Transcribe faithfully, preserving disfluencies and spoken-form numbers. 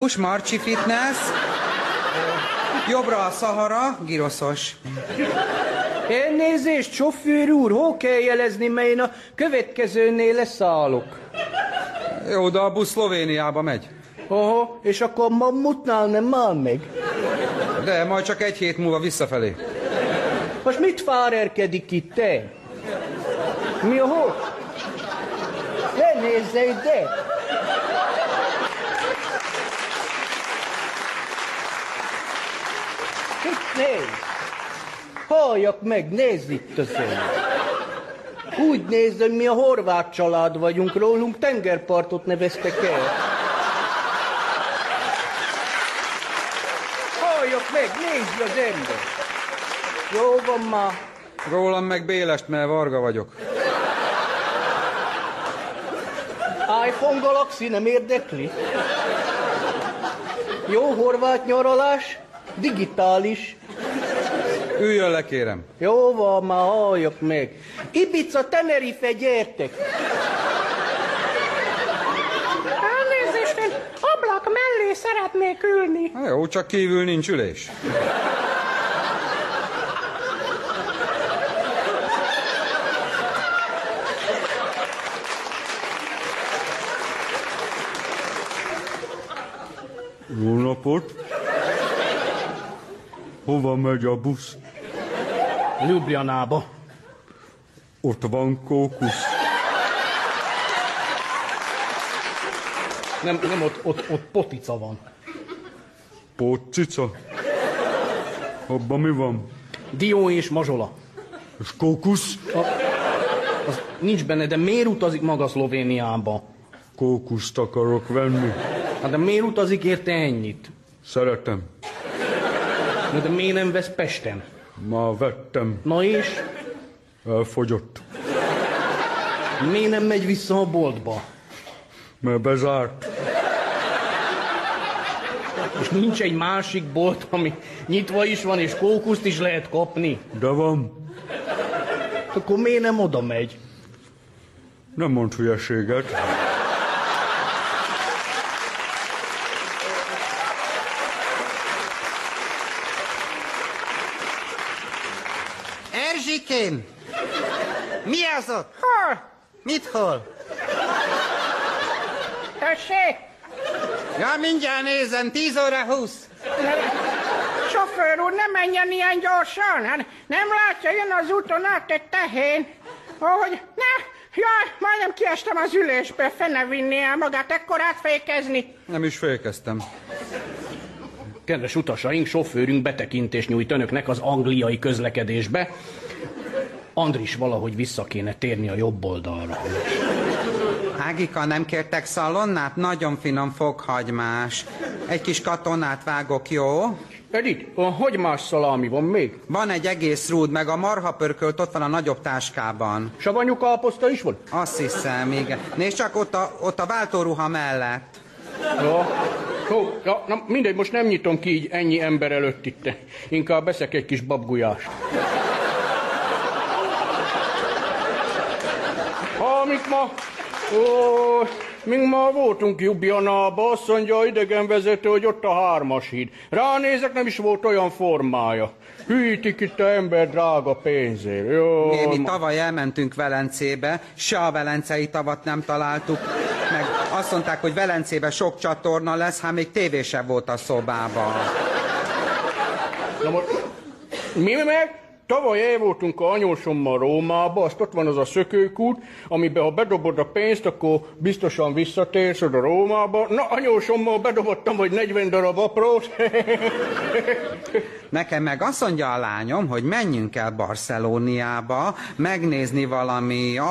Most Marcsi Fitness. Jobbra a Szahara, giroszos. Elnézést, sofőr úr, hol kell jelezni, mert én a következőnél leszállok. Jó, de a busz Szlovéniába megy. Aha, és akkor Mammutnál nem áll meg. De majd csak egy hét múlva visszafelé. Most mit fárerkedik itt, te? Mi a hol? Ne nézze ide! Itt nézd! Halljak meg, nézd itt az én! Úgy nézd, hogy mi a horvát család vagyunk, rólunk tengerpartot neveztek el. Halljak meg, nézd az ember! Jó van már. Rólam meg Bélest, mert Varga vagyok. iPhone Galaxy nem érdekli? Jó horvát nyaralás, digitális. Üljön le, kérem. Jó van, már halljak meg. Ibiza, Tenerife, gyertek! Elnézést, én ablak mellé szeretnék ülni. Na jó, csak kívül nincs ülés. Jó napot! Hova megy a busz? Ljubljanába. Ott van kókusz. Nem, nem ott, ott, ott potica van. Pótcica? Abban mi van? Dió és mazsola. És kókusz? A, az nincs benne, de miért utazik maga Szlovéniába? Kókuszt akarok venni. Hát de miért utazik érte ennyit? Szeretem. Na de miért nem vesz Pesten? Már vettem. Na és? Elfogyott. Miért nem megy vissza a boltba? Mert bezárt. És nincs egy másik bolt, ami nyitva is van, és kókuszt is lehet kapni? De van. Akkor miért nem oda megy? Nem mond hülyeséget. Erzsikém! Mi az ott? Hol? Mit hol? Tessék? Ja, mindjárt nézem, tíz óra húsz. Sofőr úr, ne menjen ilyen gyorsan. Hát nem látja, jön az úton át egy tehén. Ahogy, ne, jaj, majdnem kiestem az ülésbe, fene vinni el magát, ekkorát fékezni. Nem is fékeztem. Kedves utasaink, sofőrünk betekintést nyújt önöknek az angliai közlekedésbe. Andris, valahogy vissza kéne térni a jobb oldalra. Ágika, nem kértek szalonnát? Nagyon finom fokhagymás. Egy kis katonát vágok, jó? Edith, hogy más szalámi van még? Van egy egész rúd, meg a marhapörkölt ott van a nagyobb táskában. Savanyú káposzta is van? Azt hiszem, igen. Nézd csak ott a, ott a váltóruha mellett. Ja. Jó, ja, na mindegy, most nem nyitom ki így ennyi ember előtt itt. Inkább veszek egy kis babgulyást. Ha, mit ma... Ó, mink ma voltunk Ljubljanába, azt mondja a idegenvezető, hogy ott a hármas híd. Ránézek, nem is volt olyan formája. Hűítik itt a ember drága pénzért. Jó, Mi, mi ma... tavaly elmentünk Velencébe, se a velencei tavat nem találtuk, meg azt mondták, hogy Velencébe sok csatorna lesz, hát még tévé sem volt a szobában. Na most, mi meg? Tavaly el voltunk a anyósommal Rómába, azt ott van az a szökőkút, amiben ha bedobod a pénzt, akkor biztosan visszatérsz oda Rómába. Na, anyósommal bedobottam, hogy negyven darab aprót. Nekem meg azt mondja a lányom, hogy menjünk el Barcelóniába, megnézni valami